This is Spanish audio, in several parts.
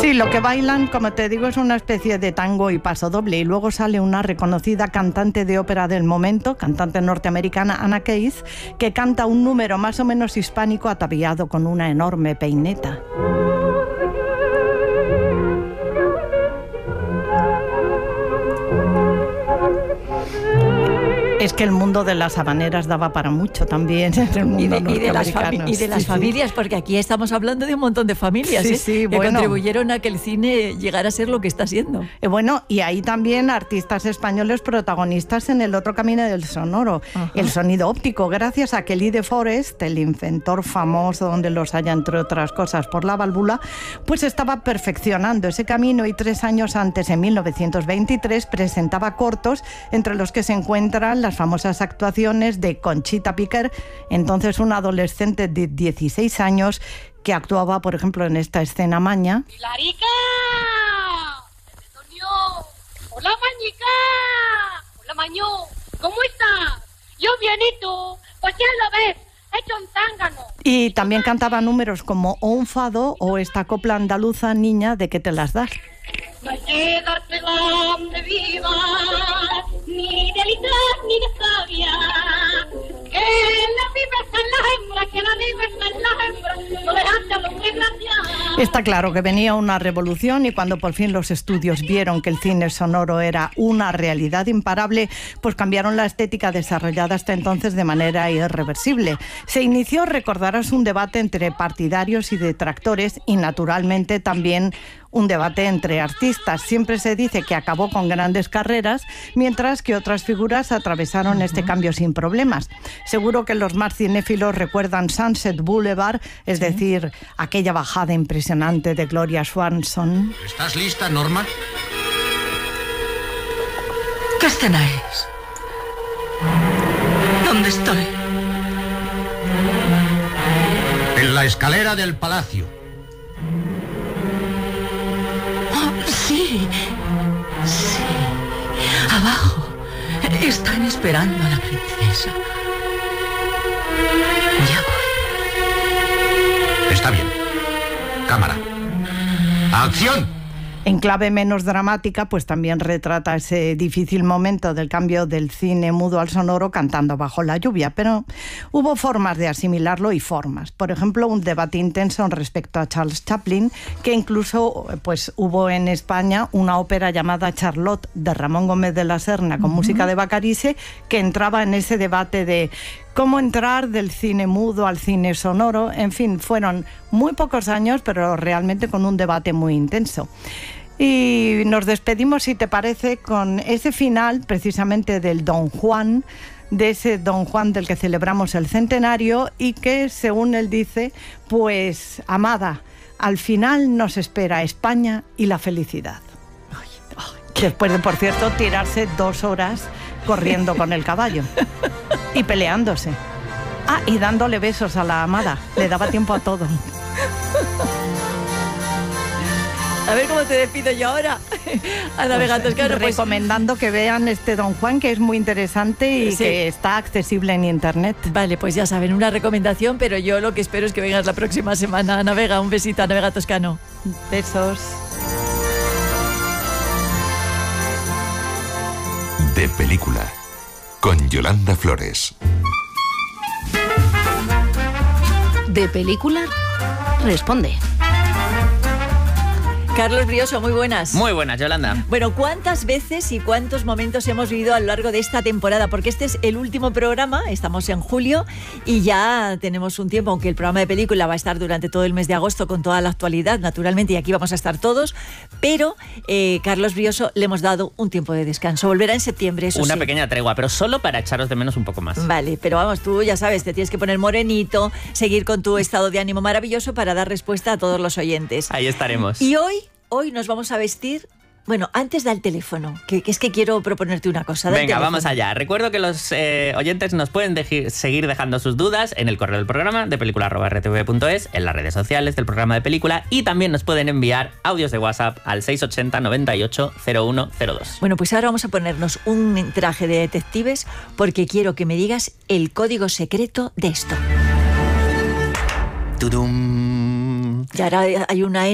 Sí, lo que bailan, como te digo, es una especie de tango y pasodoble, y luego sale una reconocida cantante de ópera del momento, cantante norteamericana Anna Case, que canta un número más o menos hispánico ataviado con una enorme peineta. Es que el mundo de las habaneras daba para mucho también en el mundo norteamericano. Y de las familias, porque aquí estamos hablando de un montón de familias que contribuyeron a que el cine llegara a ser lo que está siendo. Bueno, y hay también artistas españoles protagonistas en el otro camino del sonoro, el sonido óptico, gracias a que Lee de Forest, el inventor famoso donde los haya, entre otras cosas, por la válvula, pues estaba perfeccionando ese camino, y 3 años antes, en 1923, presentaba cortos, entre los que se encuentran las famosas actuaciones de Conchita Piquer, entonces una adolescente de 16 años que actuaba, por ejemplo, en esta escena Maña. ¡Pilarica! ¡Hola, Mañica! ¡Hola, Maño! ¿Cómo estás? Yo bienito. Pues ya lo ves, he hecho un zángano. Y también cantaba números como O un fado o esta copla andaluza, Niña, ¿de qué te las das? No hay que dársela de viva, ni de litras ni de savia. Que la viva está en la hembra, que la viva está en la hembra, no dejaste a los desgraciados. Está claro que venía una revolución, y cuando por fin los estudios vieron que el cine sonoro era una realidad imparable, pues cambiaron la estética desarrollada hasta entonces de manera irreversible. Se inició, recordarás, un debate entre partidarios y detractores, y naturalmente también un debate entre artistas. Siempre se dice que acabó con grandes carreras, mientras que otras figuras atravesaron este cambio sin problemas. Seguro que los más cinéfilos recuerdan Sunset Boulevard, es decir, aquella bajada impresionante de Gloria Swanson. ¿Estás lista, Norma? ¿Qué escena es? ¿Dónde estoy? En la escalera del palacio. Sí, sí. Abajo están esperando a la princesa. Ya voy. Está bien. Cámara. ¡Acción! En clave menos dramática, pues también retrata ese difícil momento del cambio del cine mudo al sonoro, Cantando bajo la lluvia, pero hubo formas de asimilarlo y formas. Por ejemplo, un debate intenso respecto a Charles Chaplin, que incluso pues hubo en España una ópera llamada Charlotte de Ramón Gómez de la Serna con música de Bacarice, que entraba en ese debate de cómo entrar del cine mudo al cine sonoro. En fin, fueron muy pocos años, pero realmente con un debate muy intenso. Y nos despedimos, si te parece, con ese final precisamente del Don Juan, de ese Don Juan del que celebramos el centenario, y que, según él dice, pues, amada, al final nos espera España y la felicidad. Después de, por cierto, tirarse 2 horas corriendo con el caballo y peleándose. Y dándole besos a la amada. Le daba tiempo a todo. A ver cómo te despido yo ahora. A Navegantes, claro, pues, recomendando que vean este Don Juan, que es muy interesante y que está accesible en internet. Vale, pues ya saben, una recomendación, pero yo lo que espero es que vengas la próxima semana a Navega. Un besito a Navega Toscano. Besos. De película, con Yolanda Flores. De película, responde. Carlos Brioso, muy buenas. Muy buenas, Yolanda. Bueno, ¿cuántas veces y cuántos momentos hemos vivido a lo largo de esta temporada? Porque este es el último programa, estamos en julio y ya tenemos un tiempo, aunque el programa de película va a estar durante todo el mes de agosto con toda la actualidad, naturalmente, y aquí vamos a estar todos, pero Carlos Brioso le hemos dado un tiempo de descanso. Volverá en septiembre, eso Una sí. pequeña tregua, pero solo para echaros de menos un poco más. Vale, pero vamos, tú ya sabes, te tienes que poner morenito, seguir con tu estado de ánimo maravilloso para dar respuesta a todos los oyentes. Ahí estaremos. Y hoy nos vamos a vestir. Bueno, antes da el teléfono, que es que quiero proponerte una cosa. Venga, vamos allá. Recuerdo que los oyentes nos pueden seguir dejando sus dudas en el correo del programa de película@rtv.es, en las redes sociales del programa de película, y también nos pueden enviar audios de WhatsApp al 680 98 0102. Bueno, pues ahora vamos a ponernos un traje de detectives porque quiero que me digas el código secreto de esto. ¡Tudum! Y ahora hay una N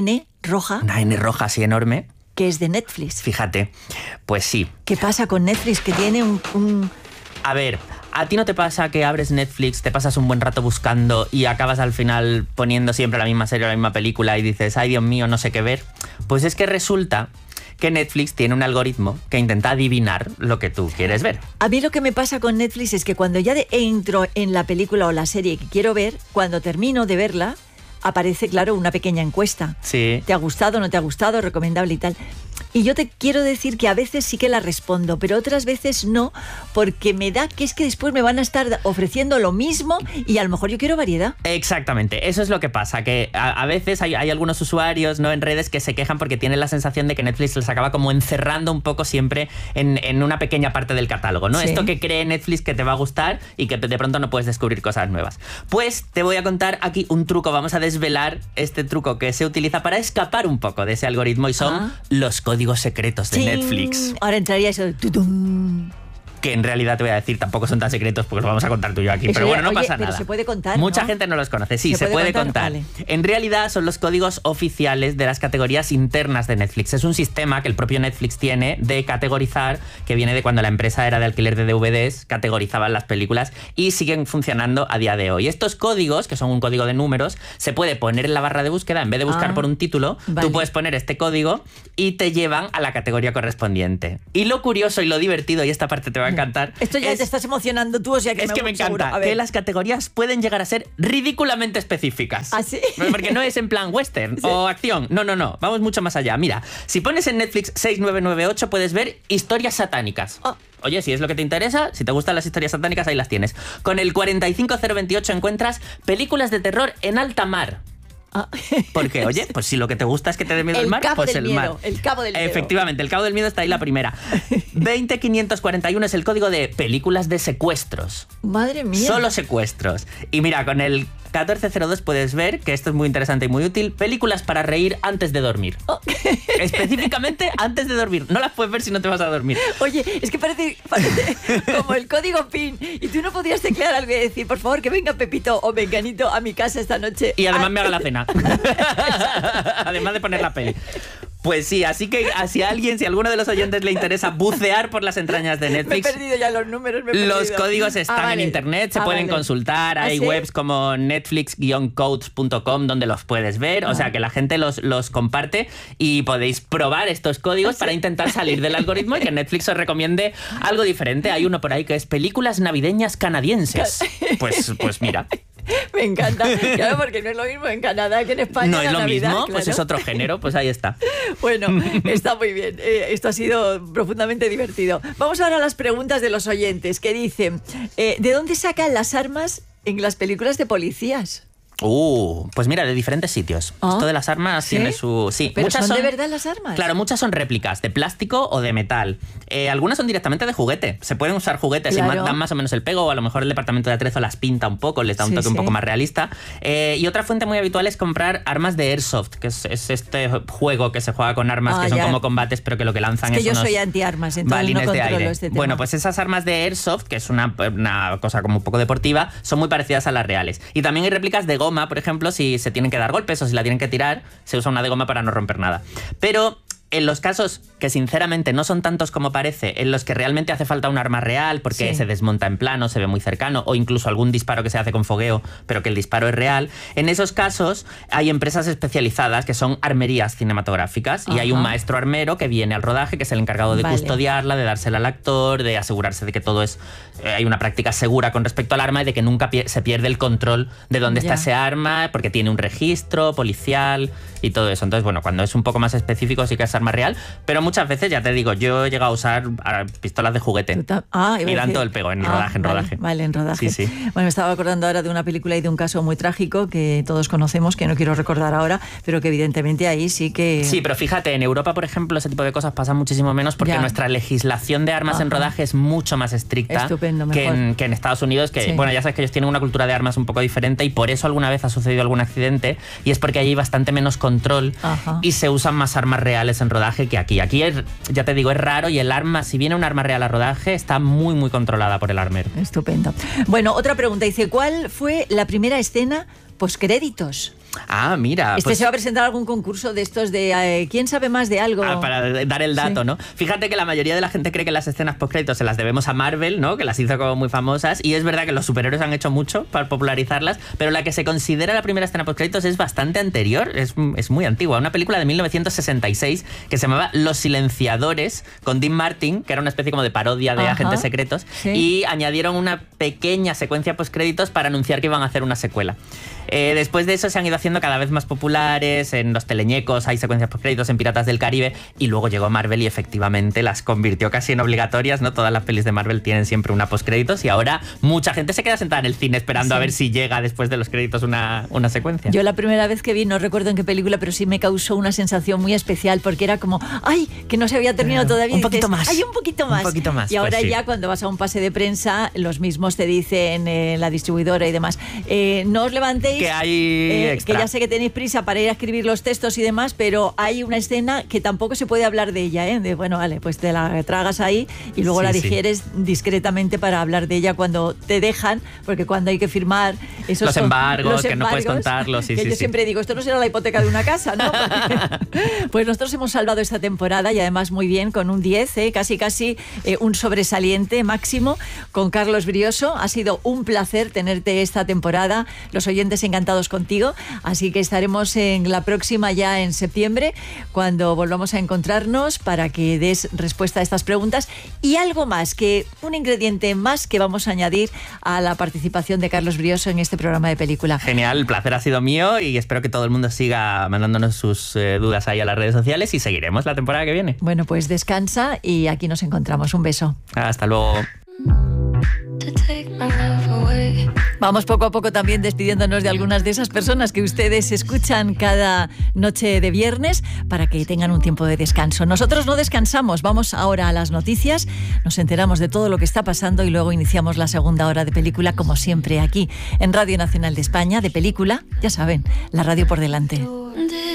roja. Una N roja así enorme. Que es de Netflix. Fíjate, pues sí. ¿Qué pasa con Netflix? Que tiene un... A ver, ¿a ti no te pasa que abres Netflix, te pasas un buen rato buscando y acabas al final poniendo siempre la misma serie o la misma película y dices, ay Dios mío, no sé qué ver? Pues es que resulta que Netflix tiene un algoritmo que intenta adivinar lo que tú quieres ver. A mí lo que me pasa con Netflix es que cuando ya entro en la película o la serie que quiero ver, cuando termino de verla, aparece, claro, una pequeña encuesta. Sí. ¿Te ha gustado, no te ha gustado, recomendable y tal? Y yo te quiero decir que a veces sí que la respondo, pero otras veces no, porque me da que es que después me van a estar ofreciendo lo mismo y a lo mejor yo quiero variedad. Exactamente, eso es lo que pasa, que a veces hay algunos usuarios, ¿no?, en redes que se quejan porque tienen la sensación de que Netflix les acaba como encerrando un poco siempre en una pequeña parte del catálogo, ¿no? Sí. Esto que cree Netflix que te va a gustar y que de pronto no puedes descubrir cosas nuevas. Pues te voy a contar aquí un truco, vamos a desvelar este truco que se utiliza para escapar un poco de ese algoritmo y son los códigos secretos de Netflix. Ahora entraría eso de tutum. Que en realidad te voy a decir, tampoco son tan secretos porque los vamos a contar tú y yo aquí. Pero bueno, no pasa nada. Pero se puede contar, Mucha ¿no? gente no los conoce. Sí, se puede contar. Vale. En realidad son los códigos oficiales de las categorías internas de Netflix. Es un sistema que el propio Netflix tiene de categorizar, que viene de cuando la empresa era de alquiler de DVDs, categorizaban las películas y siguen funcionando a día de hoy. Estos códigos, que son un código de números, se puede poner en la barra de búsqueda. En vez de buscar por un título, tú puedes poner este código y te llevan a la categoría correspondiente. Y lo curioso y lo divertido, y esta parte te va a encantar. Esto ya te estás emocionando tú, o sea que es que me encanta que las categorías pueden llegar a ser ridículamente específicas. ¿Ah, sí? Porque no es en plan western o acción. No. Vamos mucho más allá. Mira, si pones en Netflix 6998 puedes ver historias satánicas. Oye, si es lo que te interesa, si te gustan las historias satánicas, ahí las tienes. Con el 45028 encuentras películas de terror en alta mar. Porque, oye, pues si lo que te gusta es que te dé miedo el mar, pues el mar. El Cabo del Miedo. Efectivamente, el Cabo del Miedo está ahí la primera. 20541 es el código de películas de secuestros. Madre mía. Solo secuestros. Y mira, con el 1402 puedes ver, que esto es muy interesante y muy útil, películas para reír antes de dormir. Específicamente antes de dormir. No las puedes ver si no te vas a dormir. Oye, es que parece como el código PIN. Y tú no podías teclear algo y decir, por favor, que venga Pepito o Menganito a mi casa esta noche. Y además me haga la cena. Además de poner la peli. Pues sí, así que si a alguno de los oyentes le interesa bucear por las entrañas de Netflix... Me he perdido ya los números, Los códigos están en internet, se pueden consultar. Hay webs como netflix-codes.com donde los puedes ver. O sea, que la gente los comparte y podéis probar estos códigos para intentar salir del algoritmo y que Netflix os recomiende algo diferente. Hay uno por ahí que es películas navideñas canadienses. Pues mira... Me encanta, claro, porque no es lo mismo en Canadá que en España. No es lo Navidad, mismo, claro. pues es otro género, pues ahí está. Bueno, está muy bien, esto ha sido profundamente divertido. Vamos ahora a las preguntas de los oyentes que dicen, ¿de dónde sacan las armas en las películas de policías? Pues mira, de diferentes sitios. Esto de las armas tiene su... Sí, ¿pero muchas son de verdad las armas? Claro, muchas son réplicas, de plástico o de metal. Algunas son directamente de juguete. Se pueden usar juguetes y dan más o menos el pego, o a lo mejor el departamento de atrezo las pinta un poco, les da un toque un poco más realista. Y otra fuente muy habitual es comprar armas de Airsoft, que es este juego que se juega con armas que son como combates, pero que lo que lanzan es que yo unos soy antiarmas, entonces balines no de controlo aire. este tema. Bueno, pues esas armas de Airsoft, que es una cosa como un poco deportiva, son muy parecidas a las reales. Y también hay réplicas de goma, por ejemplo, si se tienen que dar golpes o si la tienen que tirar, se usa una de goma para no romper nada. Pero en los casos que sinceramente no son tantos como parece, en los que realmente hace falta un arma real porque se desmonta en plano, se ve muy cercano, o incluso algún disparo que se hace con fogueo pero que el disparo es real, en esos casos hay empresas especializadas que son armerías cinematográficas y hay un maestro armero que viene al rodaje, que es el encargado de custodiarla, de dársela al actor, de asegurarse de que todo es... hay una práctica segura con respecto al arma y de que nunca se pierde el control de dónde está ese arma, porque tiene un registro policial y todo eso. Entonces, bueno, cuando es un poco más específico sí que es arma real, pero muchas veces, ya te digo, yo he llegado a usar pistolas de juguete y dan todo el pego en rodaje. Vale, en rodaje. Sí. Bueno, me estaba acordando ahora de una película y de un caso muy trágico que todos conocemos, que no quiero recordar ahora, pero que evidentemente ahí sí que... Sí, pero fíjate, en Europa, por ejemplo, ese tipo de cosas pasan muchísimo menos porque nuestra legislación de armas en rodaje es mucho más estricta que en Estados Unidos, que, bueno, ya sabes que ellos tienen una cultura de armas un poco diferente y por eso alguna vez ha sucedido algún accidente y es porque allí hay bastante menos control y se usan más armas reales en rodaje que aquí. Aquí, ya te digo, es raro y el arma, si viene un arma real a rodaje, está muy, muy controlada por el armero. Estupendo. Bueno, otra pregunta. Dice, ¿cuál fue la primera escena postcréditos? Ah, mira. Se va a presentar algún concurso de estos de ¿quién sabe más de algo? Para dar el dato, ¿no? Fíjate que la mayoría de la gente cree que las escenas postcréditos se las debemos a Marvel, ¿no? Que las hizo como muy famosas, y es verdad que los superhéroes han hecho mucho para popularizarlas, pero la que se considera la primera escena postcréditos es bastante anterior, es muy antigua. Una película de 1966 que se llamaba Los Silenciadores, con Dean Martin, que era una especie como de parodia de agentes secretos, y añadieron una pequeña secuencia postcréditos para anunciar que iban a hacer una secuela. Después de eso se han ido haciendo cada vez más populares. En los teleñecos hay secuencias postcréditos, en Piratas del Caribe, y luego llegó Marvel y efectivamente las convirtió casi en obligatorias, ¿no? Todas las pelis de Marvel tienen siempre una postcréditos, y ahora mucha gente se queda sentada en el cine esperando a ver si llega después de los créditos una secuencia. Yo la primera vez que vi, no recuerdo en qué película, pero sí me causó una sensación muy especial, porque era como, ¡ay! Que no se había terminado todavía. Un poquito más. ¡Ay, un poquito más! Un poquito más. Y ahora pues sí. ya cuando vas a un pase de prensa, los mismos te dicen la distribuidora y demás, no os levantéis, que hay que ya sé que tenéis prisa para ir a escribir los textos y demás, pero hay una escena que tampoco se puede hablar de ella, ¿eh? De, bueno, vale, pues te la tragas ahí y luego la digieres discretamente para hablar de ella cuando te dejan, porque cuando hay que firmar esos los embargos, que no puedes contarlos. Yo siempre digo, esto no será la hipoteca de una casa, ¿no? Pues nosotros hemos salvado esta temporada, y además muy bien, con un 10, casi un sobresaliente máximo, con Carlos Brioso. Ha sido un placer tenerte esta temporada, los oyentes encantados contigo, así que estaremos en la próxima ya en septiembre, cuando volvamos a encontrarnos para que des respuesta a estas preguntas, y algo más, un ingrediente más que vamos a añadir a la participación de Carlos Brioso en este programa de película. Genial, el placer ha sido mío, y espero que todo el mundo siga mandándonos sus dudas ahí a las redes sociales, y seguiremos la temporada que viene. Bueno, pues descansa y aquí nos encontramos. Un beso. Hasta luego. Vamos poco a poco también despidiéndonos de algunas de esas personas que ustedes escuchan cada noche de viernes, para que tengan un tiempo de descanso. Nosotros no descansamos, vamos ahora a las noticias, nos enteramos de todo lo que está pasando y luego iniciamos la segunda hora de película, como siempre aquí en Radio Nacional de España, de película, ya saben, la radio por delante.